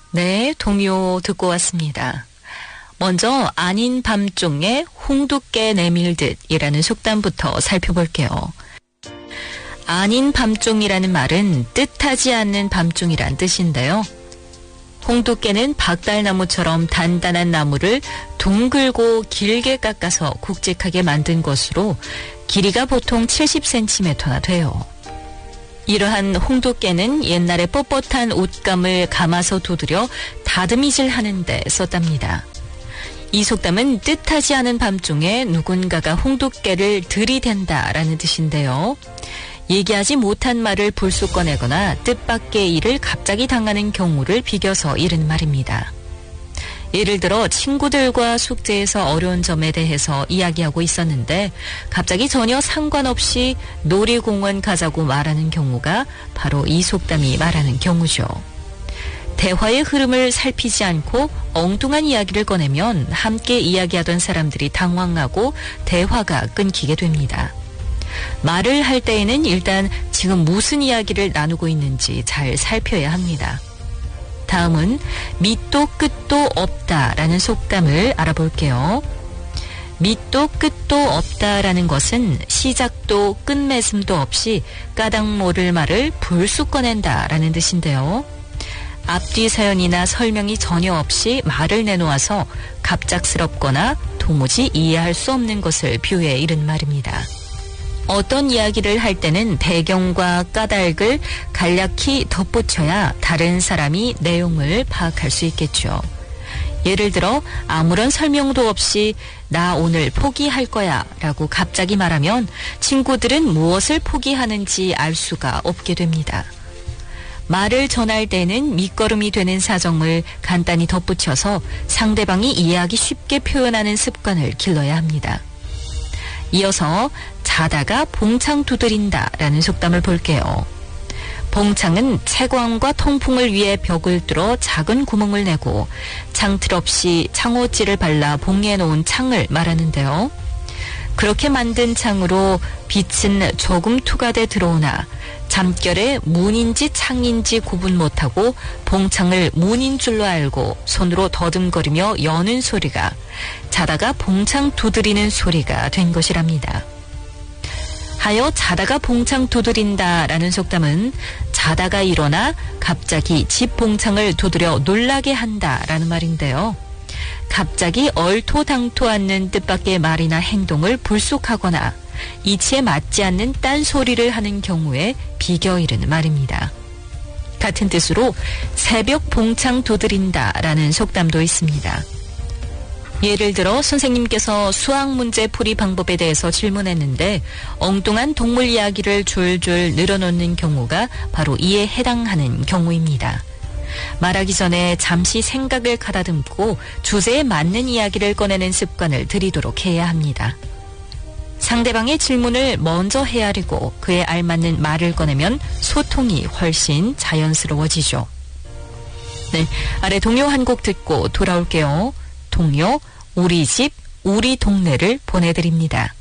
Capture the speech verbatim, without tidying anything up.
네, 동요 듣고 왔습니다. 먼저 아닌 밤중에 홍두깨 내밀듯이라는 속담부터 살펴볼게요. 아닌 밤중이라는 말은 뜻하지 않는 밤중이란 뜻인데요. 홍두깨는 박달나무처럼 단단한 나무를 둥글고 길게 깎아서 굵직하게 만든 것으로 길이가 보통 칠십 센티미터나 돼요. 이러한 홍두깨는 옛날에 뻣뻣한 옷감을 감아서 두드려 다듬이질 하는 데 썼답니다. 이 속담은 뜻하지 않은 밤중에 누군가가 홍두깨를 들이댄다라는 뜻인데요. 얘기하지 못한 말을 불쑥 꺼내거나 뜻밖의 일을 갑자기 당하는 경우를 비겨서 이른 말입니다. 예를 들어 친구들과 숙제에서 어려운 점에 대해서 이야기하고 있었는데 갑자기 전혀 상관없이 놀이공원 가자고 말하는 경우가 바로 이 속담이 말하는 경우죠. 대화의 흐름을 살피지 않고 엉뚱한 이야기를 꺼내면 함께 이야기하던 사람들이 당황하고 대화가 끊기게 됩니다. 말을 할 때에는 일단 지금 무슨 이야기를 나누고 있는지 잘 살펴야 합니다. 다음은 밑도 끝도 없다라는 속담을 알아볼게요. 밑도 끝도 없다라는 것은 시작도 끝맺음도 없이 까닭 모를 말을 불쑥 꺼낸다라는 뜻인데요. 앞뒤 사연이나 설명이 전혀 없이 말을 내놓아서 갑작스럽거나 도무지 이해할 수 없는 것을 비유해 이른 말입니다. 어떤 이야기를 할 때는 배경과 까닭을 간략히 덧붙여야 다른 사람이 내용을 파악할 수 있겠죠. 예를 들어 아무런 설명도 없이 나 오늘 포기할 거야 라고 갑자기 말하면 친구들은 무엇을 포기하는지 알 수가 없게 됩니다. 말을 전할 때는 밑거름이 되는 사정을 간단히 덧붙여서 상대방이 이해하기 쉽게 표현하는 습관을 길러야 합니다. 이어서 자다가 봉창 두드린다라는 속담을 볼게요. 봉창은 채광과 통풍을 위해 벽을 뚫어 작은 구멍을 내고 창틀 없이 창호지를 발라 봉해 놓은 창을 말하는데요. 그렇게 만든 창으로 빛은 조금 투과돼 들어오나 잠결에 문인지 창인지 구분 못하고 봉창을 문인 줄로 알고 손으로 더듬거리며 여는 소리가 자다가 봉창 두드리는 소리가 된 것이랍니다. 하여 자다가 봉창 두드린다라는 속담은 자다가 일어나 갑자기 집 봉창을 두드려 놀라게 한다라는 말인데요. 갑자기 얼토당토 않는 뜻밖의 말이나 행동을 불쑥하거나 이치에 맞지 않는 딴소리를 하는 경우에 비겨 이르는 말입니다. 같은 뜻으로 새벽 봉창 두드린다라는 속담도 있습니다. 예를 들어 선생님께서 수학 문제 풀이 방법에 대해서 질문했는데 엉뚱한 동물 이야기를 줄줄 늘어놓는 경우가 바로 이에 해당하는 경우입니다. 말하기 전에 잠시 생각을 가다듬고 주제에 맞는 이야기를 꺼내는 습관을 들이도록 해야 합니다. 상대방의 질문을 먼저 헤아리고 그에 알맞는 말을 꺼내면 소통이 훨씬 자연스러워지죠. 네, 아래 동요 한 곡 듣고 돌아올게요. 동요 우리 집 우리 동네를 보내드립니다.